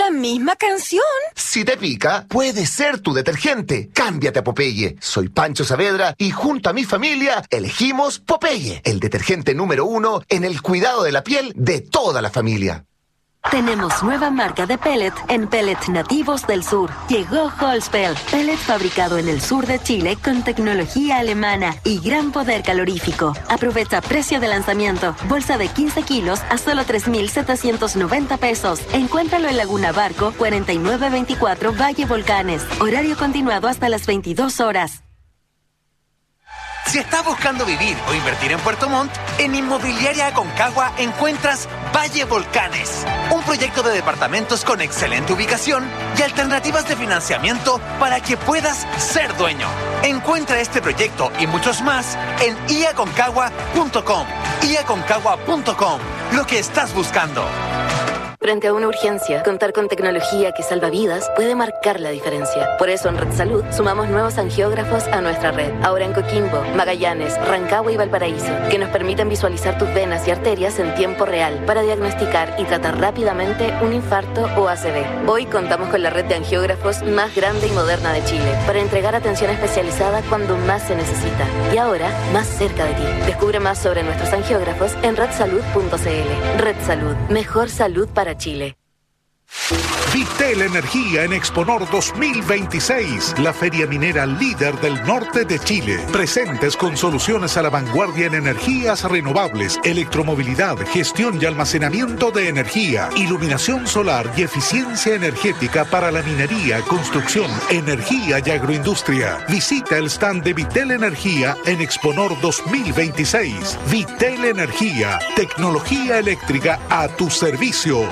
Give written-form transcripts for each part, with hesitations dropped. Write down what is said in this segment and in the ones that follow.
¡La misma canción! Si te pica, puede ser tu detergente. Cámbiate a Popeye. Soy Pancho Saavedra y junto a mi familia elegimos Popeye, el detergente número 1 en el cuidado de la piel de toda la familia. Tenemos nueva marca de pellet en Pellet Nativos del Sur. Llegó Holzpel, pellet fabricado en el sur de Chile con tecnología alemana y gran poder calorífico. Aprovecha precio de lanzamiento. Bolsa de 15 kilos a solo 3,790 pesos. Encuéntralo en Laguna Barco, 4924 Valle Volcanes. Horario continuado hasta las 22 horas. Si estás buscando vivir o invertir en Puerto Montt, en Inmobiliaria Aconcagua encuentras Valle Volcanes, un proyecto de departamentos con excelente ubicación y alternativas de financiamiento para que puedas ser dueño. Encuentra este proyecto y muchos más en iaconcagua.com. iaconcagua.com, lo que estás buscando. Frente a una urgencia, contar con tecnología que salva vidas puede marcar la diferencia. Por eso en Red Salud sumamos nuevos angiógrafos a nuestra red. Ahora en Coquimbo, Magallanes, Rancagua y Valparaíso, que nos permiten visualizar tus venas y arterias en tiempo real para diagnosticar y tratar rápidamente un infarto o ACV. Hoy contamos con la red de angiógrafos más grande y moderna de Chile para entregar atención especializada cuando más se necesita. Y ahora, más cerca de ti. Descubre más sobre nuestros angiógrafos en redsalud.cl. Red Salud. Mejor salud para Chile. Vitel Energía en Exponor 2026, la feria minera líder del norte de Chile. Presentes con soluciones a la vanguardia en energías renovables, electromovilidad, gestión y almacenamiento de energía, iluminación solar y eficiencia energética para la minería, construcción, energía y agroindustria. Visita el stand de Vitel Energía en Exponor 2026. Vitel Energía, tecnología eléctrica a tu servicio.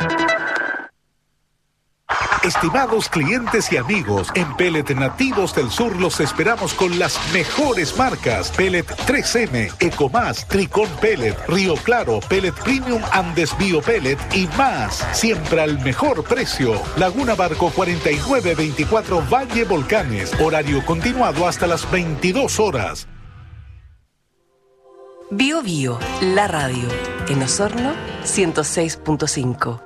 Estimados clientes y amigos, en Pellet Nativos del Sur los esperamos con las mejores marcas: Pellet 3M, Ecomás, Tricón Pellet, Río Claro, Pellet Premium Andes Bio Pellet y más. Siempre al mejor precio. Laguna Barco 4924 Valle Volcanes. Horario continuado hasta las 22 horas. Bio Bio, la radio. En Osorno, 106.5.